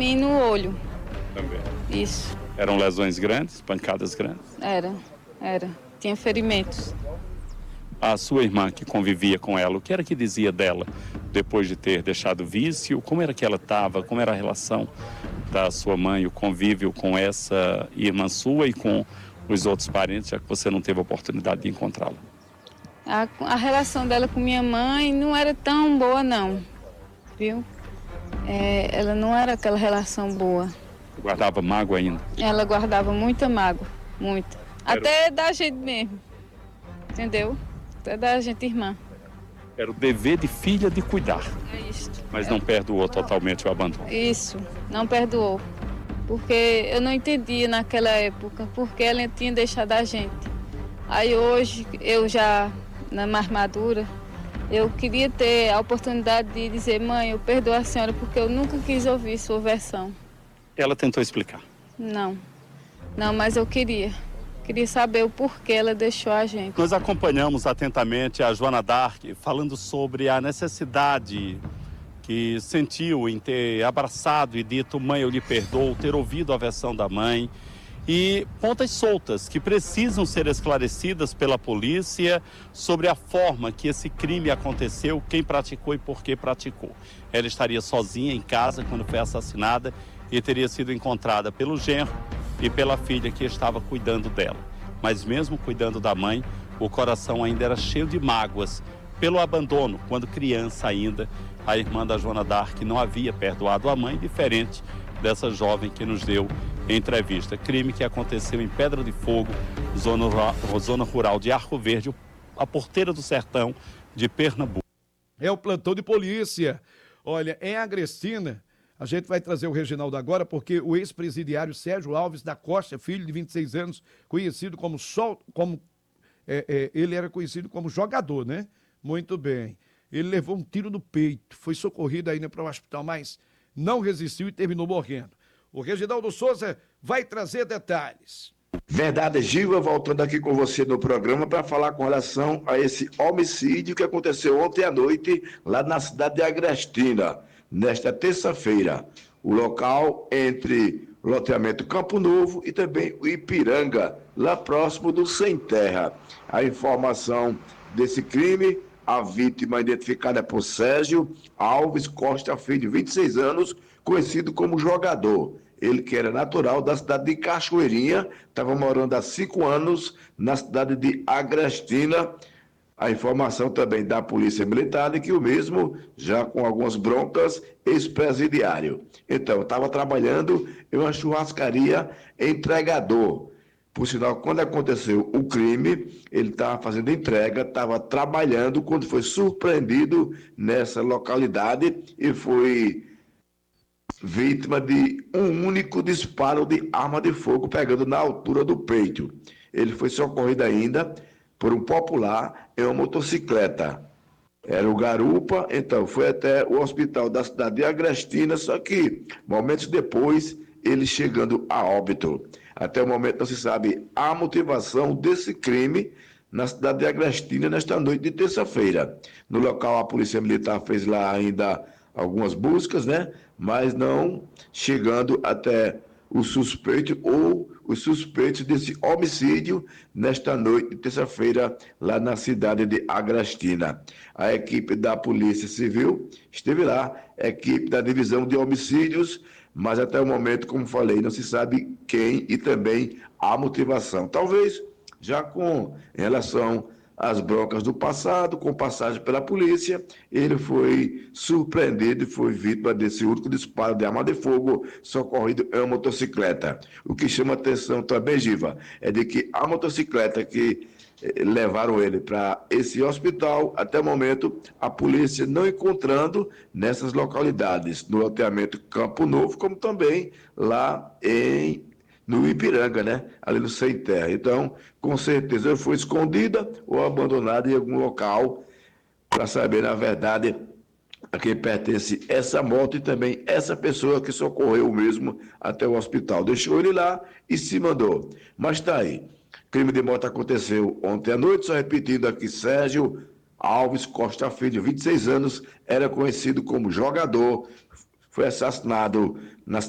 mim e no olho. Também. Isso. Eram lesões grandes, pancadas grandes? Era. Tinha ferimentos. A sua irmã que convivia com ela, o que era que dizia dela depois de ter deixado o vício? Como era que ela estava? Como era a relação da sua mãe, o convívio com essa irmã sua e com os outros parentes, já que você não teve a oportunidade de encontrá-la? A relação dela com minha mãe não era tão boa não, viu? Ela não era aquela relação boa. Guardava mágoa ainda? Ela guardava muita mágoa, muita. Até da gente mesmo, entendeu? Até da gente irmã. Era o dever de filha de cuidar. É isso. Mas não perdoou totalmente o abandono. Isso, não perdoou. Porque eu não entendia naquela época porque ela tinha deixado a gente. Aí hoje, eu já na mais madura, eu queria ter a oportunidade de dizer: mãe, eu perdoo a senhora porque eu nunca quis ouvir sua versão. Ela tentou explicar? Não, mas eu queria saber o porquê ela deixou a gente. Nós acompanhamos atentamente a Joana Dark falando sobre a necessidade que sentiu em ter abraçado e dito: mãe, eu lhe perdoo, ter ouvido a versão da mãe, e pontas soltas que precisam ser esclarecidas pela polícia sobre a forma que esse crime aconteceu, quem praticou e por que praticou. Ela estaria sozinha em casa quando foi assassinada e teria sido encontrada pelo genro e pela filha que estava cuidando dela. Mas mesmo cuidando da mãe, o coração ainda era cheio de mágoas pelo abandono, quando criança ainda. A irmã da Joana Dark não havia perdoado a mãe, diferente dessa jovem que nos deu entrevista. Crime que aconteceu em Pedra de Fogo, zona rural de Arco Verde, a Porteira do Sertão de Pernambuco. É o plantão de polícia. Olha, em Agrestina, a gente vai trazer o Reginaldo agora, porque o ex-presidiário Sérgio Alves da Costa, filho de 26 anos, conhecido como ele era conhecido como jogador, né? Muito bem. Ele levou um tiro no peito, foi socorrido ainda para o hospital, mas não resistiu e terminou morrendo. O Reginaldo Souza vai trazer detalhes. Verdade, Gilva, voltando aqui com você no programa para falar com relação a esse homicídio que aconteceu ontem à noite lá na cidade de Agrestina, nesta terça-feira. O local entre o loteamento Campo Novo e também o Ipiranga, lá próximo do Sem Terra. A informação desse crime: a vítima identificada por Sérgio Alves Costa Filho, 26 anos, conhecido como jogador. Ele que era natural da cidade de Cachoeirinha, estava morando há 5 anos na cidade de Agrestina. A informação também da Polícia Militar de que o mesmo, já com algumas broncas, ex-presidiário. Então, estava trabalhando em uma churrascaria entregador. Por sinal, quando aconteceu o crime, ele estava fazendo entrega, estava trabalhando, quando foi surpreendido nessa localidade e foi vítima de um único disparo de arma de fogo pegando na altura do peito. Ele foi socorrido ainda por um popular em uma motocicleta. Era o Garupa, então foi até o hospital da cidade de Agrestina, só que momentos depois ele chegando a óbito. Até o momento não se sabe a motivação desse crime na cidade de Agrestina nesta noite de terça-feira. No local a Polícia Militar fez lá ainda algumas buscas, né? Mas não chegando até o suspeito ou os suspeitos desse homicídio nesta noite de terça-feira lá na cidade de Agrestina. A equipe da Polícia Civil esteve lá, equipe da Divisão de Homicídios, mas até o momento, como falei, não se sabe quem e também a motivação. Talvez já em relação às broncas do passado, com passagem pela polícia, ele foi surpreendido e foi vítima desse único disparo de arma de fogo socorrido em uma motocicleta. O que chama atenção também, Giva, é de que a motocicleta que levaram ele para esse hospital, até o momento, a polícia não encontrando nessas localidades, no loteamento Campo Novo, como também lá no Ipiranga, né? Ali no Sem Terra. Então, com certeza, foi escondida ou abandonada em algum local para saber, na verdade, a quem pertence essa moto e também essa pessoa que socorreu mesmo até o hospital. Deixou ele lá e se mandou. Mas tá aí. Crime de moto aconteceu ontem à noite, só repetindo aqui, Sérgio Alves Costa Filho, 26 anos, era conhecido como jogador, foi assassinado na